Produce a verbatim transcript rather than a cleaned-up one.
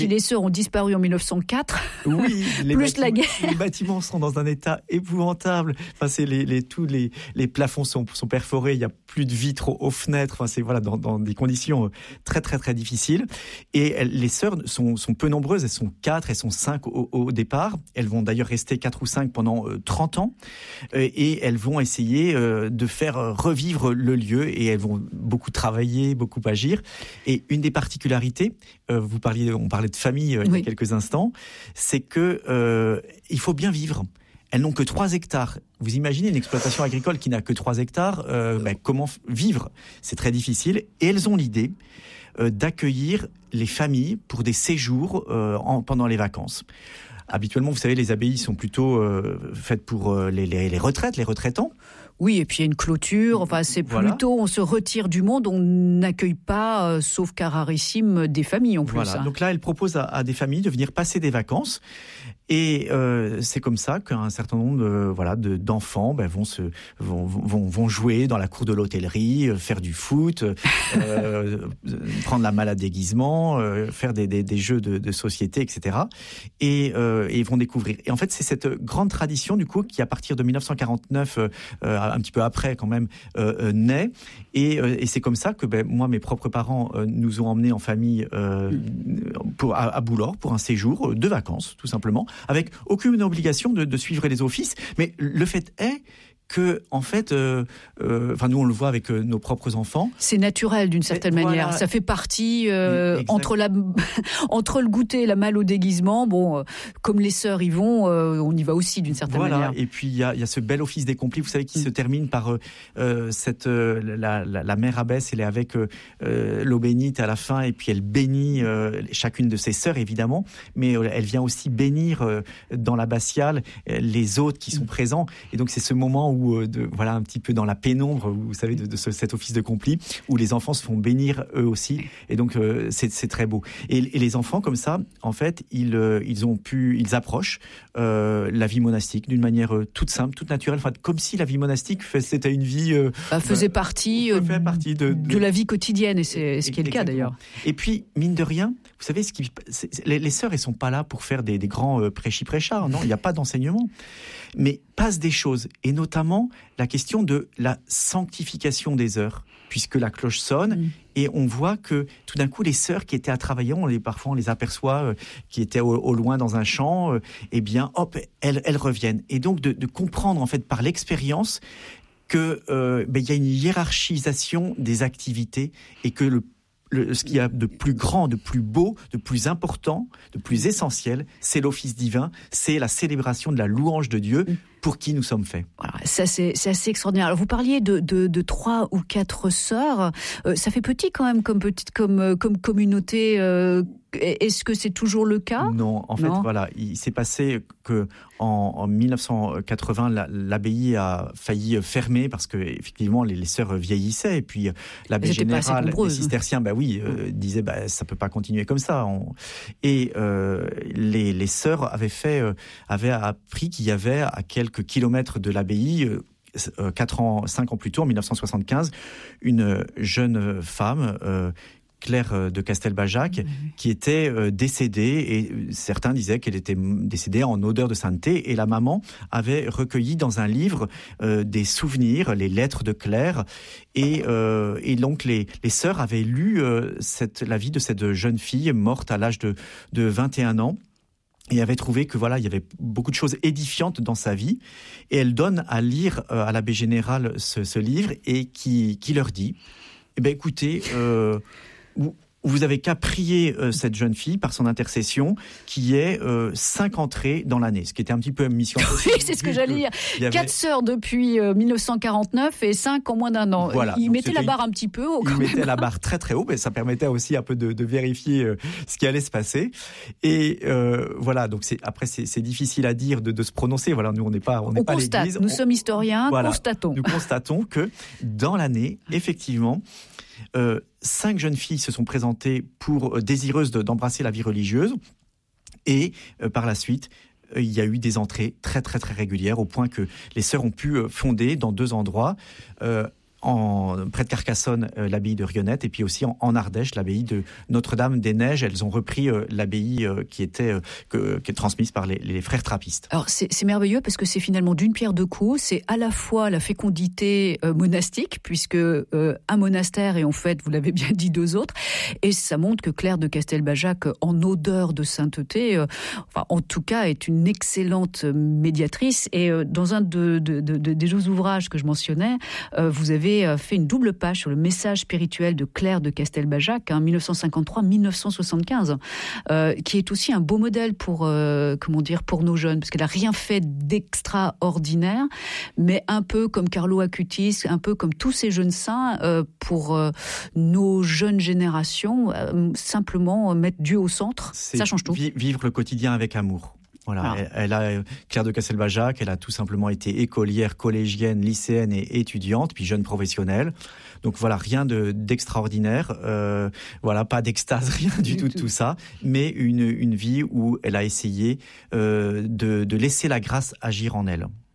Les sœurs ont disparu en mille neuf cent quatre. Oui, les, plus la guerre. Les bâtiments sont dans un état épouvantable. Enfin, c'est les, les, tous les, les plafonds sont, sont perforés. Il n'y a plus de vitres aux, aux fenêtres. Enfin, c'est voilà, dans, dans des conditions très, très, très difficiles. Et elles, les sœurs sont, sont peu nombreuses. Elles sont quatre, elles sont cinq au, au départ. Elles vont d'ailleurs rester quatre ou cinq pendant euh, trente ans. Euh, et elles vont essayer euh, de faire revivre le lieu. Et elles vont beaucoup travailler, beaucoup agir. Et une des particularités, euh, vous parliez, on parlait de famille euh, oui. il y a quelques instants, c'est que euh, il faut bien vivre. Elles n'ont que trois hectares. Vous imaginez une exploitation agricole qui n'a que trois hectares, euh, ben, comment vivre ? C'est très difficile. Et elles ont l'idée euh, d'accueillir les familles pour des séjours euh, en, pendant les vacances. Habituellement, vous savez, les abbayes sont plutôt euh, faites pour euh, les, les, les retraites, les retraitants. Oui, et puis il y a une clôture. Enfin, c'est voilà. plutôt, on se retire du monde, on n'accueille pas, euh, sauf cas rarissime, des familles en plus. Voilà. Hein. Donc là, elle propose à, à des familles de venir passer des vacances. Et euh, c'est comme ça qu'un certain nombre de, voilà, de, d'enfants ben, vont, se, vont, vont, vont jouer dans la cour de l'hôtellerie, euh, faire du foot, euh, prendre la malle à déguisement, euh, faire des, des, des jeux de, de société, et cetera. Et, euh, et ils vont découvrir. Et en fait, c'est cette grande tradition, du coup, qui à partir de dix-neuf cent quarante-neuf, euh, un petit peu après quand même, euh, euh, naît. Et, euh, et c'est comme ça que ben, moi, mes propres parents euh, nous ont emmenés en famille euh, pour, à, à Boulor pour un séjour de vacances, tout simplement, avec aucune obligation de, de suivre les offices. Mais le fait est que, en fait, euh, euh, enfin, nous, on le voit avec euh, nos propres enfants. C'est naturel, d'une certaine Mais, manière. voilà. Ça fait partie, euh, entre, la, entre le goûter et la malle au déguisement. Bon, euh, comme les sœurs y vont, euh, on y va aussi, d'une certaine voilà. manière. Et puis, il y a, y a ce bel office des complis, vous savez, qui mmh. se termine par euh, cette, euh, la, la, la mère abbesse, elle est avec euh, l'eau bénite à la fin, et puis elle bénit euh, chacune de ses sœurs, évidemment, mais euh, elle vient aussi bénir euh, dans l'abbatiale les autres qui sont mmh. présents. Et donc, c'est ce moment où De, voilà, un petit peu dans la pénombre, vous savez, de, de ce, cet office de complis, où les enfants se font bénir eux aussi, et donc euh, c'est, c'est très beau. Et, et les enfants, comme ça, en fait, ils, euh, ils ont pu, ils approchent euh, la vie monastique d'une manière euh, toute simple, toute naturelle, enfin, comme si la vie monastique c'était une vie euh, bah, faisait bah, partie, euh, fait partie de, de, de la vie quotidienne, et c'est ce qui est le cas d'ailleurs. Et puis, mine de rien, vous savez, ce qui, c'est, les, les sœurs, elles sont pas là pour faire des, des grands euh, prêchis-prêchards, non, il n'y a pas d'enseignement. Mais passent des choses, et notamment la question de la sanctification des heures, puisque la cloche sonne, mmh. et on voit que tout d'un coup, les sœurs qui étaient à travailler, on les, parfois on les aperçoit, euh, qui étaient au, au loin dans un champ, euh, eh bien, hop, elles, elles reviennent. Et donc, de, de comprendre, en fait, par l'expérience, que euh, ben, y a une hiérarchisation des activités, et que le Le, ce qu'il y a de plus grand, de plus beau, de plus important, de plus essentiel, c'est l'office divin, c'est la célébration de la louange de Dieu pour qui nous sommes faits. Voilà, ça c'est, c'est assez extraordinaire. Alors, vous parliez de, de, de trois ou quatre sœurs, euh, ça fait petit quand même comme petite comme comme communauté. Euh, est-ce que c'est toujours le cas ? Non, en fait, non. voilà, il s'est passé que en, en dix-neuf cent quatre-vingts, la, l'abbaye a failli fermer parce que effectivement les, les sœurs vieillissaient, et puis l'abbé général des cisterciens, bah oui, euh, disait bah ça peut pas continuer comme ça. On... Et euh, les, les sœurs avaient fait, euh, avaient appris qu'il y avait à quelques kilomètres de l'abbaye, euh, quatre ans, cinq ans plus tôt, en dix-neuf cent soixante-quinze, une jeune femme. Euh, Claire de Castelbajac, mmh. qui était euh, décédée, et certains disaient qu'elle était décédée en odeur de sainteté, et la maman avait recueilli dans un livre euh, des souvenirs, les lettres de Claire, et, euh, et donc les, les sœurs avaient lu euh, cette, la vie de cette jeune fille morte à l'âge de, de vingt et un ans, et avait trouvé que voilà, il y avait beaucoup de choses édifiantes dans sa vie, et elle donne à lire euh, à l'abbé général ce, ce livre, et qui, qui leur dit, eh ben écoutez, euh, vous avez qu'à prier euh, cette jeune fille par son intercession, qui est euh, cinq entrées dans l'année, ce qui était un petit peu une mission. Oui, c'est ce que j'allais dire. Avait... Quatre sœurs depuis euh, dix-neuf cent quarante-neuf et cinq en moins d'un an. Voilà, il mettait la barre un petit peu haut. Il mettait la barre très très haut, mais ça permettait aussi un peu de, de vérifier euh, ce qui allait se passer. Et euh, voilà, donc c'est, après c'est, c'est difficile à dire de, de se prononcer. Voilà, nous on n'est pas, on n'est pas constate, l'église. Nous on, sommes historiens, voilà, constatons. Nous constatons que dans l'année, effectivement, Euh, cinq jeunes filles se sont présentées pour euh, désireuses de, d'embrasser la vie religieuse, et euh, par la suite euh, il y a eu des entrées très très très régulières, au point que les sœurs ont pu euh, fonder dans deux endroits, euh, en, près de Carcassonne, euh, l'abbaye de Rionette, et puis aussi en, en Ardèche, l'abbaye de Notre-Dame-des-Neiges. Elles ont repris euh, l'abbaye euh, qui, était, euh, que, qui est transmise par les, les frères trappistes. Alors c'est, c'est merveilleux parce que c'est finalement d'une pierre deux coups. C'est à la fois la fécondité euh, monastique, puisque euh, un monastère et en fait, vous l'avez bien dit, deux autres. Et ça montre que Claire de Castelbajac, en odeur de sainteté, euh, enfin, en tout cas, est une excellente médiatrice. Et euh, dans un de, de, de, de, des deux ouvrages que je mentionnais, euh, vous avez fait une double page sur le message spirituel de Claire de Castelbajac, hein, dix-neuf cent cinquante-trois à dix-neuf cent soixante-quinze, euh, qui est aussi un beau modèle pour, euh, comment dire, pour nos jeunes, parce qu'elle n'a rien fait d'extraordinaire, mais un peu comme Carlo Acutis, un peu comme tous ces jeunes saints, euh, pour euh, nos jeunes générations, euh, simplement mettre Dieu au centre, c'est ça change tout. Vi- vivre le quotidien avec amour. Voilà, elle, elle a Claire de Castelbajac, elle a tout simplement été écolière, collégienne, lycéenne et étudiante, puis jeune professionnelle. Donc voilà, rien de, d'extraordinaire, euh, voilà, pas d'extase, rien du tout de tout ça, mais une, une vie où elle a essayé euh, de, de laisser la grâce agir en elle.